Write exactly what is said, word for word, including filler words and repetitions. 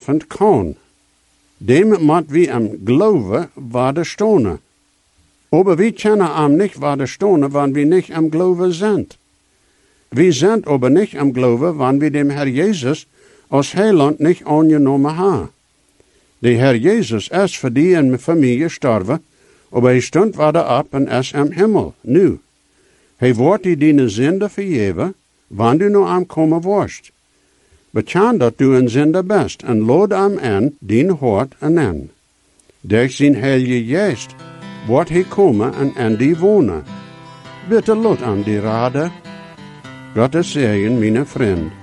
avond kon. Dem moet wie am geloven waar de stonen. Aber wir kennen am nicht waar de stonen, wann wir nicht am Glauben sind. Wir sind aber nicht am Glauben, wann wir dem Herr Jesus als Heiland nicht angenommen haben. Der Herr Jesus ist für die in Familie gestorben, aber er stond wieder ab und ist im Himmel, nu. Hij wordt die deine Sünde vergeven, wann du nu am kommen wirst. Bekan dat du een Sünder bist, en lod am en dien hart en en. Durch zijn heilige Geest wordt hij komen en en die wonen. Bitte lod an die Rade. Gottes Segen, meine Freund.